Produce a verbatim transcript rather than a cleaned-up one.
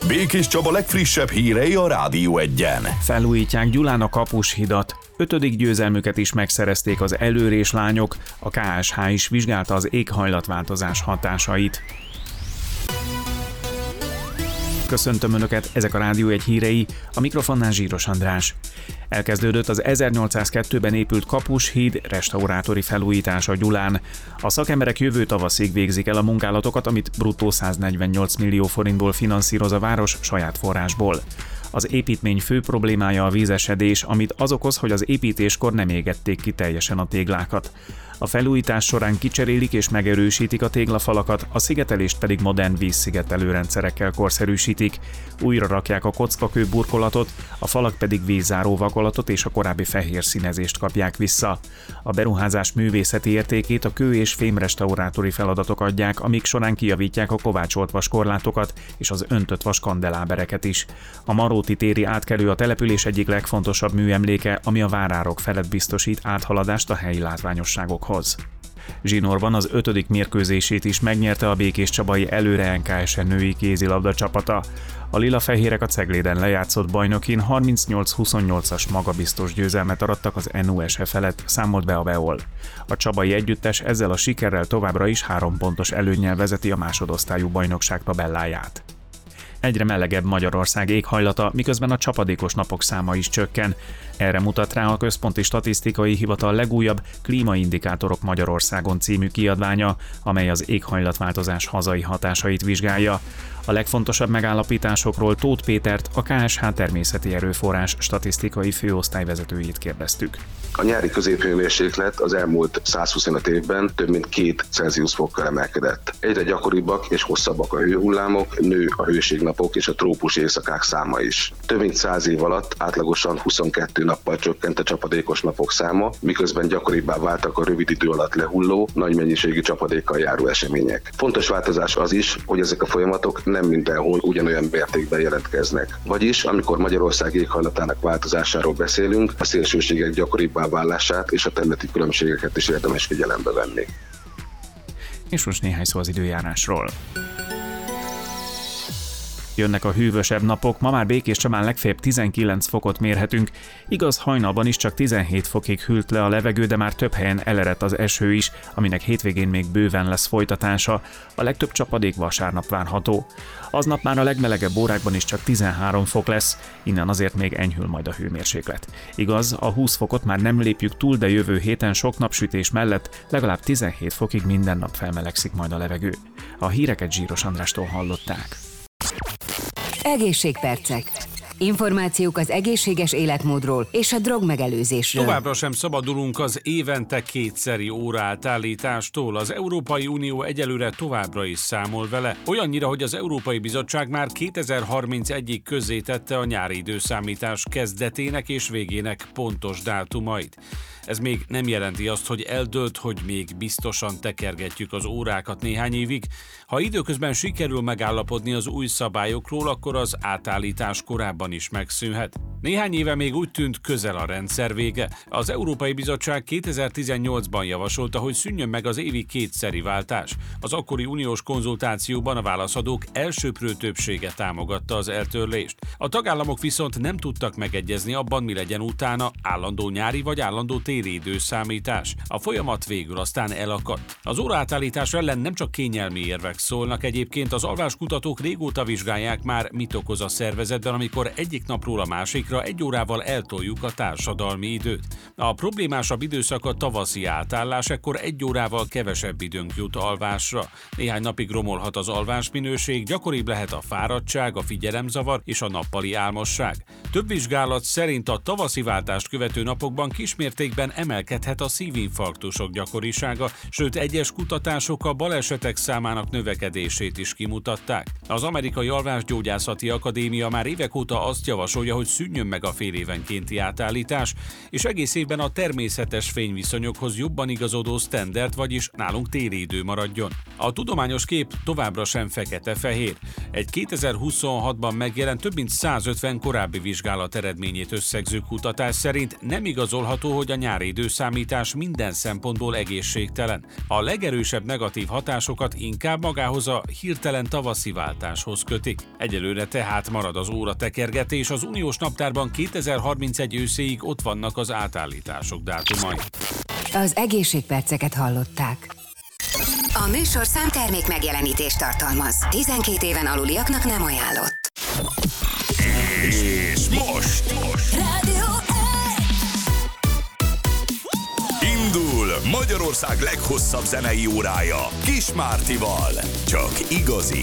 Békés Csaba legfrissebb hírei a Rádió Egyen. Felújítják Gyulán a Kapushidat. Ötödik győzelmüket is megszerezték az előrés lányok, a ká es há is vizsgálta az éghajlatváltozás hatásait. Köszöntöm Önöket, ezek a Rádió Egy hírei, a mikrofonnál Zsíros András. Elkezdődött az ezernyolcszázkettőben épült Kapushíd restaurátori felújítása Gyulán. A szakemberek jövő tavaszig végzik el a munkálatokat, amit bruttó száznegyvennyolc millió forintból finanszíroz a város saját forrásból. Az építmény fő problémája a vízesedés, amit az okoz, hogy az építéskor nem égették ki teljesen a téglákat. A felújítás során kicserélik és megerősítik a téglafalakat, a szigetelést pedig modern vízszigetelő rendszerekkel korszerűsítik. Újra rakják a kockakő burkolatot, a falak pedig vízzáró vakolatot és a korábbi fehér színezést kapják vissza. A beruházás művészeti értékét a kő- és fémrestaurátori feladatok adják, amik során kijavítják a kovácsolt vaskorlátokat és az öntött vas kandelábereket is. A Maróti téri átkelő a település egyik legfontosabb műemléke, ami a várárok felett biztosít áthaladást a helyi látványosságokhoz. Zsinórban az ötödik mérkőzését is megnyerte a Békés Csabai Előre en ká es női kézilabda csapata. A lilafehérek a Cegléden lejátszott bajnokin harmincnyolc huszonnyolcas magabiztos győzelmet arattak az en u es e felett, számolt be a Beol. A csabai együttes ezzel a sikerrel továbbra is három pontos előnnyel vezeti a másodosztályú bajnokság tabelláját. Egyre melegebb Magyarország éghajlata, miközben a csapadékos napok száma is csökken. Erre mutat rá a Központi Statisztikai Hivatal legújabb Klímaindikátorok Magyarországon című kiadványa, amely az éghajlatváltozás hazai hatásait vizsgálja. A legfontosabb megállapításokról Tóth Pétert, a ká es há természeti erőforrás statisztikai főosztályvezetőjét kérdeztük. A nyári középhőmérséklet az elmúlt százhuszonöt évben több mint két Celsius fokkal emelkedett. Egyre gyakoribbak és hosszabbak a hőhullámok, nő a hőségnapok és a trópusi éjszakák száma is. Több mint száz év alatt átlagosan huszonkettő nappal csökkent a csapadékos napok száma, miközben gyakoribbá váltak a rövid idő alatt lehulló, nagy mennyiségű csapadékkal járó események. Fontos változás az is, hogy ezek a folyamatok nem mindenhol ugyanolyan mértékben jelentkeznek. Vagyis, amikor Magyarország éghajlatának változásáról beszélünk, a szélsőségek gyakoribbá válását és a területi különbségeket is érdemes figyelembe venni. És most néhány szó az időjárásról. Jönnek a hűvösebb napok, ma már Békés Csabán legfeljebb tizenkilenc fokot mérhetünk, igaz, hajnalban is csak tizenhét fokig hűlt le a levegő, de már több helyen elerett az eső is, aminek hétvégén még bőven lesz folytatása, a legtöbb csapadék vasárnap várható. Aznap már a legmelegebb órákban is csak tizenhárom fok lesz, innen azért még enyhül majd a hőmérséklet. Igaz, a húsz fokot már nem lépjük túl, de jövő héten sok napsütés mellett legalább tizenhét fokig minden nap felmelegszik majd a levegő. A híreket Zsíros Andrástól hallották. Egészségpercek. Információk az egészséges életmódról és a drogmegelőzésről. Továbbra sem szabadulunk az évente kétszeri óraátállítástól. Az Európai Unió egyelőre továbbra is számol vele. Olyannyira, hogy az Európai Bizottság már kétezer-harmincegyig közzétette a nyári időszámítás kezdetének és végének pontos dátumait. Ez még nem jelenti azt, hogy eldőlt, hogy még biztosan tekergetjük az órákat néhány évig. Ha időközben sikerül megállapodni az új szabályokról, akkor az átállítás korábban is megszűnhet. Néhány éve még úgy tűnt, közel a rendszer vége. Az Európai Bizottság kétezer-tizennyolcban javasolta, hogy szűnjön meg az évi kétszeri váltás. Az akkori uniós konzultációban a válaszadók elsöprő többsége támogatta az eltörlést. A tagállamok viszont nem tudtak megegyezni abban, mi legyen utána, állandó nyári vagy állandó téli időszámítás. A folyamat végül aztán elakadt. Az óraátállítás ellen nem csak kényelmi érvek szólnak, egyébként az alváskutatók régóta vizsgálják már, mit okoz a szervezetben, amikor egyik napról a másikra egy órával eltoljuk a társadalmi időt. A problémásabb időszak a tavaszi átállás, ekkor egy órával kevesebb időnk jut alvásra. Néhány napig romolhat az alvásminőség, gyakoribb lehet a fáradtság, a figyelemzavar és a nappali álmosság. Több vizsgálat szerint a tavaszi váltást követő napokban kismértékben emelkedhet a szívinfarktusok gyakorisága, sőt egyes kutatások a balesetek számának növekedését is kimutatták. Az Amerikai Alvásgyógyászati Akadémia már évek óta azt javasolja, hogy szűnjön szűnjön meg a fél évenkénti átállítás, és egész évben a természetes fényviszonyokhoz jobban igazodó standard, vagyis nálunk téli idő maradjon. A tudományos kép továbbra sem fekete-fehér. Egy kétezer-huszonhatban megjelent több mint százötven korábbi vizsgálat eredményét összegző kutatás szerint nem igazolható, hogy a nyári időszámítás minden szempontból egészségtelen. A legerősebb negatív hatásokat inkább magához a hirtelen tavaszi váltáshoz kötik. Egyelőre tehát marad az óratekergetés, az uniós naptárban kétezer-harmincegy őszéig ott vannak az átállítások dátumai. Az egészségperceket hallották. A műsorszám termék megjelenítést tartalmaz. tizenkét éven aluliaknak nem ajánlott. És most, most. Rádió indul Magyarország leghosszabb zenei órája Kis Mártival. Csak igazi